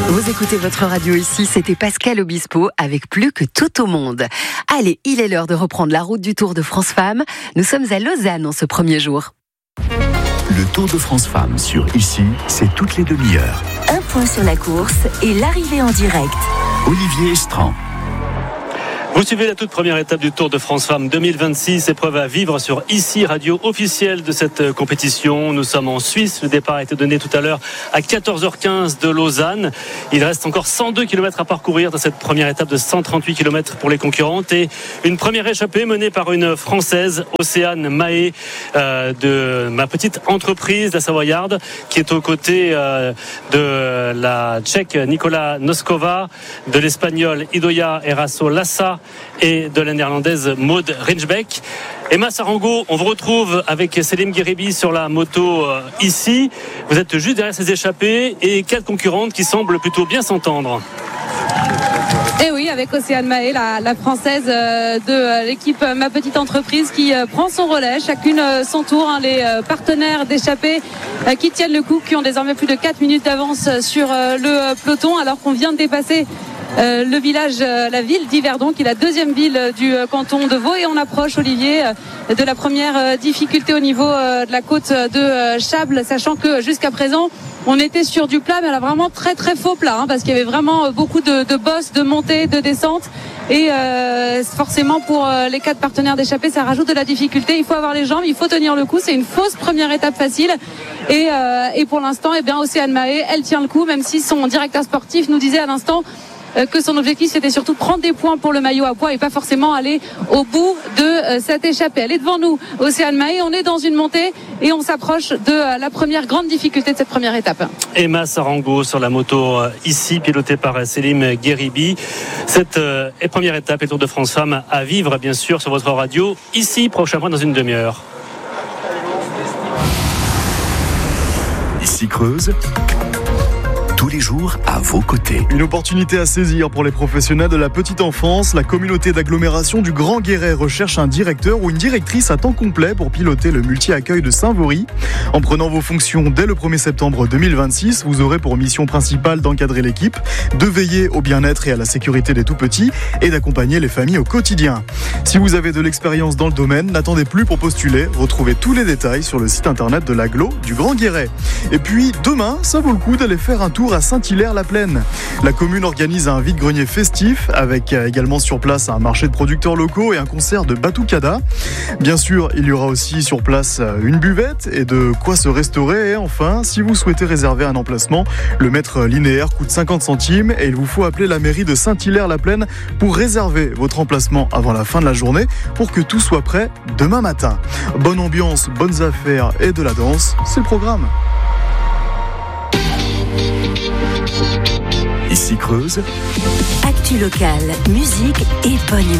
Vous écoutez votre radio ici, c'était Pascal Obispo avec Plus que tout au monde. Allez, il est l'heure de reprendre la route du Tour de France Femmes. Nous sommes à Lausanne en ce premier jour. Le Tour de France Femmes sur Ici, c'est toutes les demi-heures. Un point sur la course et l'arrivée en direct. Olivier Estran. Vous suivez la toute première étape du Tour de France Femmes 2026, épreuve à vivre sur ICI, radio officielle de cette compétition. Nous sommes en Suisse, le départ a été donné tout à l'heure à 14h15 de Lausanne. Il reste encore 102 km à parcourir dans cette première étape de 138 km pour les concurrentes et une première échappée menée par une Française, Océane Mahé, de ma petite entreprise, la Savoyarde, qui est aux côtés de la Tchèque Nicola Noskova, de l'Espagnol Idoia Eraso Lassa et de la Néerlandaise Maud Rinchbeck. Emma Sarango, on vous retrouve avec Selim Gueribi sur la moto ici. Vous êtes juste derrière ces échappées et 4 concurrentes qui semblent plutôt bien s'entendre. Et oui, avec Océane Mahé, la française de l'équipe Ma Petite Entreprise qui prend son relais, chacune son tour. Les partenaires d'échappée qui tiennent le coup, qui ont désormais plus de 4 minutes d'avance sur le peloton, alors qu'on vient de dépasser le village, la ville d'Yverdon, qui est la deuxième ville du canton de Vaud, et on approche, Olivier, de la première difficulté au niveau de la côte de Chables, sachant que jusqu'à présent on était sur du plat, mais là vraiment très très faux plat, parce qu'il y avait vraiment beaucoup de bosses, de montées, de descentes, et forcément pour les 4 partenaires d'échappée ça rajoute de la difficulté. Il faut avoir les jambes, il faut tenir le coup. C'est une fausse première étape facile, et pour l'instant Océane Mahé, elle tient le coup, même si son directeur sportif nous disait à l'instant que son objectif c'était surtout prendre des points pour le maillot à pois et pas forcément aller au bout de cette échappée. Elle est devant nous, Océane Mahé, on est dans une montée et on s'approche de la première grande difficulté de cette première étape. Emma Sarango sur la moto ici, pilotée par Selim Gueribi. Cette première étape, le Tour de France Femmes à vivre bien sûr sur votre radio ici, prochainement dans une demi-heure. Ici Creuse. Tous les jours à vos côtés. Une opportunité à saisir pour les professionnels de la petite enfance. La communauté d'agglomération du Grand Guéret recherche un directeur ou une directrice à temps complet pour piloter le multi-accueil de Saint-Vaury. En prenant vos fonctions dès le 1er septembre 2026, vous aurez pour mission principale d'encadrer l'équipe, de veiller au bien-être et à la sécurité des tout-petits et d'accompagner les familles au quotidien. Si vous avez de l'expérience dans le domaine, n'attendez plus pour postuler. Retrouvez tous les détails sur le site internet de l'agglo du Grand Guéret. Et puis demain, ça vaut le coup d'aller faire un tour à Saint-Hilaire-la-Plaine. La commune organise un vide-grenier festif avec également sur place un marché de producteurs locaux et un concert de batucada. Bien sûr, il y aura aussi sur place une buvette et de quoi se restaurer. Et enfin, si vous souhaitez réserver un emplacement, le mètre linéaire coûte 50 centimes et il vous faut appeler la mairie de Saint-Hilaire-la-Plaine pour réserver votre emplacement avant la fin de la journée pour que tout soit prêt demain matin. Bonne ambiance, bonnes affaires et de la danse, c'est le programme. Ici Creuse. Actu locale, musique et bonne